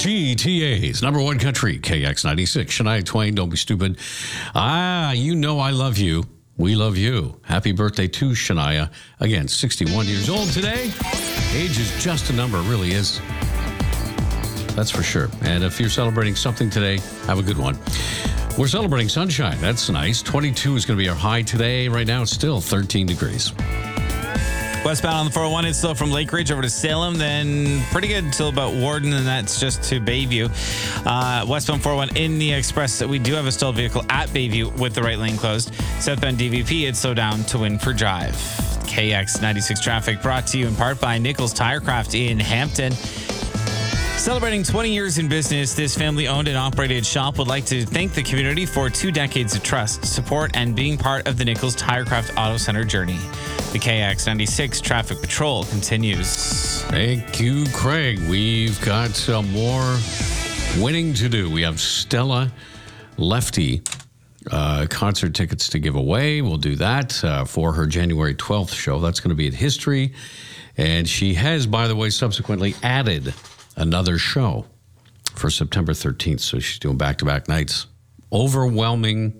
GTA's number one country, KX96. Shania Twain, don't be stupid. You know I love you. We love you. Happy birthday to Shania. Again, 61 years old today. Age is just a number, it really is. That's for sure. And if you're celebrating something today, have a good one. We're celebrating sunshine. That's nice. 22 is going to be our high today. Right now, it's still 13 degrees. Westbound on the 401, it's still from Lake Ridge over to Salem, then pretty good until about Warden, and that's just to Bayview. Westbound 401 in the express, we do have a stalled vehicle at Bayview with the right lane closed. Southbound DVP, it's slowed down to Winford Drive. KX96 traffic brought to you in part by Nichols Tirecraft in Hampton. Celebrating 20 years in business, this family-owned and operated shop would like to thank the community for 2 decades of trust, support, and being part of the Nichols Tirecraft Auto Center journey. The KX96 traffic patrol continues. Thank you, Craig. We've got some more winning to do. We have Stella Lefty concert tickets to give away. We'll do that for her January 12th show. That's going to be at History. And she has, by the way, subsequently added another show for September 13th. So she's doing back-to-back nights. Overwhelming,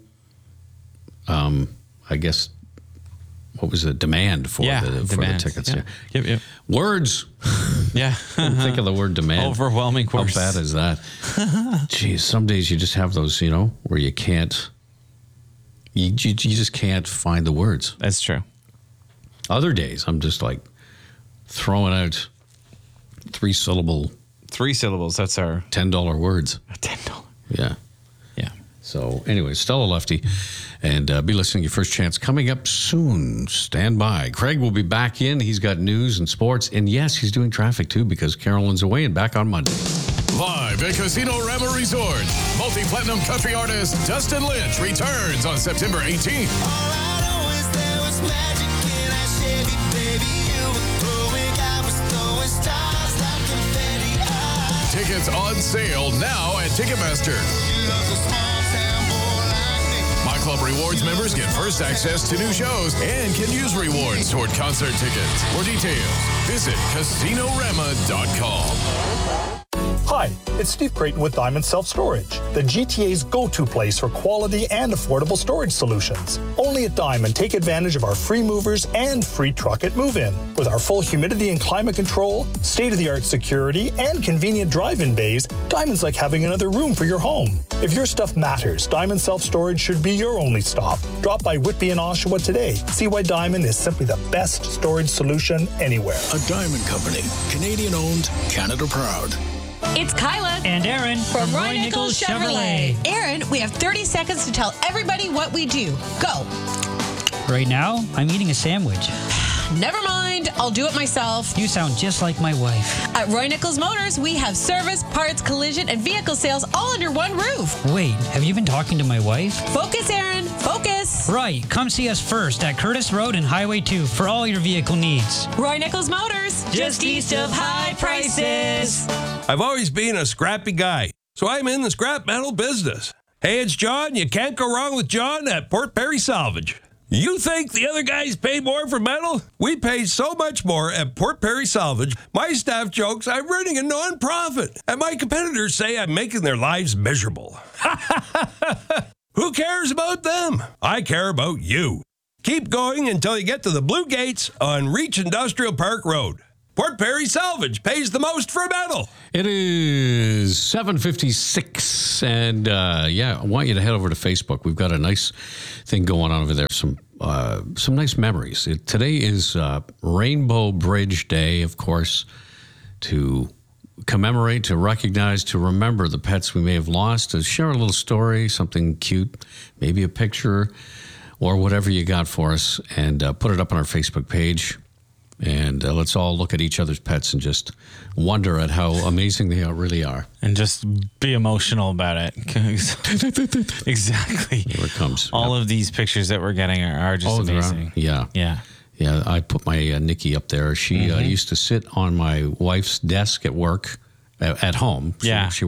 I guess, what was the demand for the tickets? Yeah. Yep. Words. Yeah. Think of the word demand. Overwhelming words. How bad is that? Geez, some days you just have those, where you can't, you just can't find the words. That's true. Other days, I'm just like throwing out 3 syllables, that's our $10 words. $10. Yeah. Yeah. So anyway, Stella Lefty, and be listening. Your first chance coming up soon. Stand by. Craig will be back in. He's got news and sports. And yes, he's doing traffic too because Carolyn's away and back on Monday. Live at Casino Rama Resort, multi-platinum country artist Dustin Lynch returns on September 18th. Tickets on sale now at Ticketmaster. My Club Rewards members get first access to new shows and can use rewards toward concert tickets. For details, visit CasinoRama.com. Hi, it's Steve Creighton with Diamond Self Storage, the GTA's go-to place for quality and affordable storage solutions. Only at Diamond, take advantage of our free movers and free truck at move-in. With our full humidity and climate control, state-of-the-art security, and convenient drive-in bays, Diamond's like having another room for your home. If your stuff matters, Diamond Self Storage should be your only stop. Drop by Whitby and Oshawa today. See why Diamond is simply the best storage solution anywhere. A Diamond Company, Canadian-owned, Canada proud. It's Kyla and Aaron from Roy Nichols Chevrolet. Aaron, we have 30 seconds to tell everybody what we do. Go. Right now, I'm eating a sandwich. Never mind, I'll do it myself. You sound just like my wife. At Roy Nichols Motors, we have service, parts, collision, and vehicle sales all under one roof. Wait, have you been talking to my wife? Focus, Aaron, focus. Right, come see us first at Curtis Road and Highway 2 for all your vehicle needs. Roy Nichols Motors, just east of high prices. I've always been a scrappy guy, so I'm in the scrap metal business. Hey, it's John. You can't go wrong with John at Port Perry Salvage. You think the other guys pay more for metal? We pay so much more at Port Perry Salvage. My staff jokes I'm running a non-profit, and my competitors say I'm making their lives miserable. Who cares about them? I care about you. Keep going until you get to the Blue Gates on Reach Industrial Park Road. Port Perry Salvage pays the most for metal. It is 7:56, and I want you to head over to Facebook. We've got a nice thing going on over there. Some nice memories. Today is Rainbow Bridge Day, of course, to commemorate, to recognize, to remember the pets we may have lost, to share a little story, something cute, maybe a picture, or whatever you got for us, and put it up on our Facebook page. And let's all look at each other's pets and just wonder at how amazing they really are. And just be emotional about it. Exactly. Here it comes. All of these pictures that we're getting are just amazing. Yeah. I put my Nikki up there. She used to sit on my wife's desk at work, at home. She